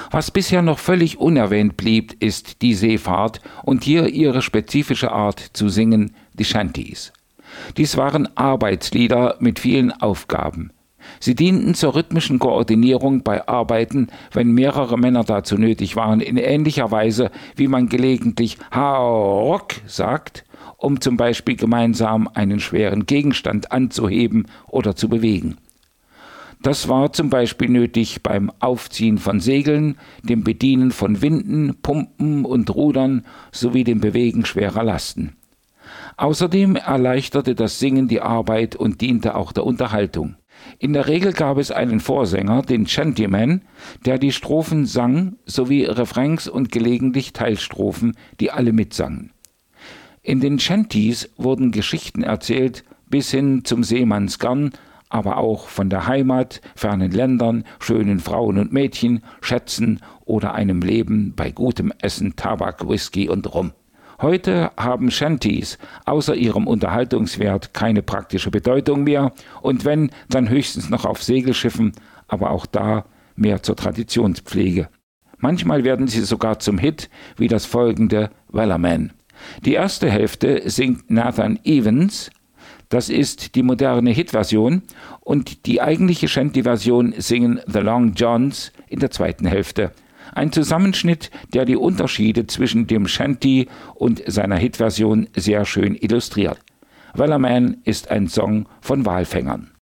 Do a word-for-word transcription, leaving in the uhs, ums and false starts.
Was bisher noch völlig unerwähnt blieb, ist die Seefahrt und hier ihre spezifische Art zu singen, die Shanties. Dies waren Arbeitslieder mit vielen Aufgaben. Sie dienten zur rhythmischen Koordinierung bei Arbeiten, wenn mehrere Männer dazu nötig waren, in ähnlicher Weise, wie man gelegentlich Hauruck sagt, um zum Beispiel gemeinsam einen schweren Gegenstand anzuheben oder zu bewegen. Das war zum Beispiel nötig beim Aufziehen von Segeln, dem Bedienen von Winden, Pumpen und Rudern sowie dem Bewegen schwerer Lasten. Außerdem erleichterte das Singen die Arbeit und diente auch der Unterhaltung. In der Regel gab es einen Vorsänger, den Shantyman, der die Strophen sang, sowie Refrains und gelegentlich Teilstrophen, die alle mitsangen. In den Shanties wurden Geschichten erzählt, bis hin zum Seemannsgarn, aber auch von der Heimat, fernen Ländern, schönen Frauen und Mädchen, Schätzen oder einem Leben bei gutem Essen, Tabak, Whisky und Rum. Heute haben Shanties außer ihrem Unterhaltungswert keine praktische Bedeutung mehr und wenn, dann höchstens noch auf Segelschiffen, aber auch da mehr zur Traditionspflege. Manchmal werden sie sogar zum Hit, wie das folgende Wellerman. Die erste Hälfte singt Nathan Evans, das ist die moderne Hitversion, und die eigentliche Shanty-Version singen The Long Johns in der zweiten Hälfte. Ein Zusammenschnitt, der die Unterschiede zwischen dem Shanty und seiner Hitversion sehr schön illustriert. Wellerman ist ein Song von Walfängern.